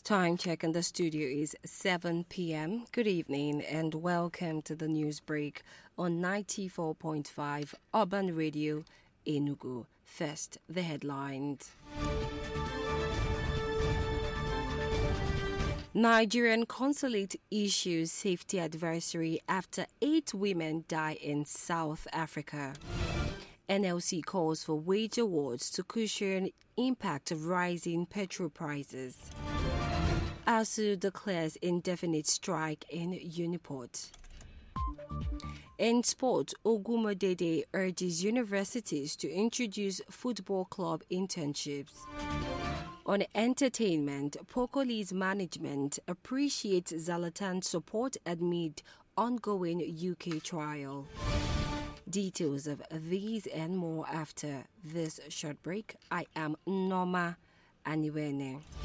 Time check in the studio is 7 p.m. Good evening and welcome to the news break on 94.5 Urban Radio Enugu. First, the headlines. Nigerian consulate issues safety advisory after 8 women die in South Africa. NLC calls for wage awards to cushion impact of rising petrol prices. ASU declares indefinite strike in Uniport. In sport, Ogumodede urges universities to introduce football club internships. On entertainment, Pokoli's management appreciates Zlatan's support amid ongoing UK trial. Details of these and more after this short break. I am Norma Aniwene.